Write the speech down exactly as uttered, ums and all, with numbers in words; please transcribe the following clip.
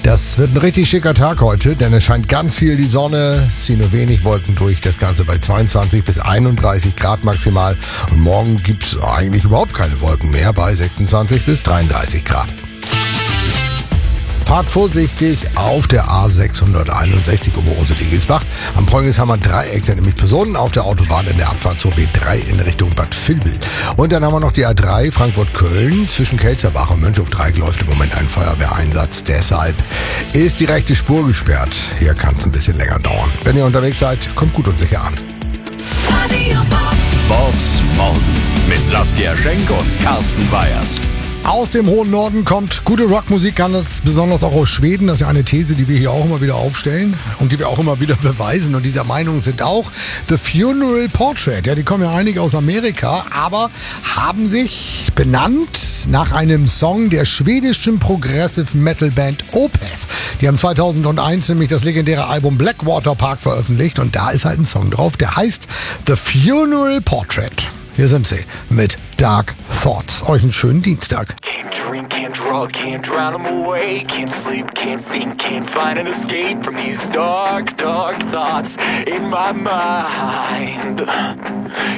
Das wird ein richtig schicker Tag heute, denn es scheint ganz viel die Sonne, es ziehen nur wenig Wolken durch, das Ganze bei zweiundzwanzig bis einunddreißig Grad maximal. Und morgen gibt es eigentlich überhaupt keine Wolken mehr bei sechsundzwanzig bis dreiunddreißig Grad. Fahrt vorsichtig auf der A sechshunderteinundsechzig um Roseligesbach. Am Preungeshammer Dreieck sind nämlich Personen auf der Autobahn in der Abfahrt zur B drei in Richtung Bad Vilbel. Und dann haben wir noch die A drei Frankfurt-Köln. Zwischen Kelzerbach und Mönchhofdreieck läuft im Moment ein Feuerwehreinsatz. Deshalb ist die rechte Spur gesperrt. Hier kann es ein bisschen länger dauern. Wenn ihr unterwegs seid, kommt gut und sicher an. Bobs Morgen mit Saskia Schenk und Carsten Weyers. Aus dem hohen Norden kommt gute Rockmusik, ganz besonders auch aus Schweden. Das ist ja eine These, die wir hier auch immer wieder aufstellen und die wir auch immer wieder beweisen. Und dieser Meinung sind auch The Funeral Portrait. Ja, die kommen ja einige aus Amerika, aber haben sich benannt nach einem Song der schwedischen Progressive Metal Band Opeth. Die haben zweitausendeins nämlich das legendäre Album Blackwater Park veröffentlicht und da ist halt ein Song drauf, der heißt The Funeral Portrait. Hier sind sie mit Dark Thoughts. Euch einen schönen Dienstag. Can't drink, can't drug, can't drown them away. Can't sleep, can't think, can't find an escape from these dark, dark thoughts in my mind.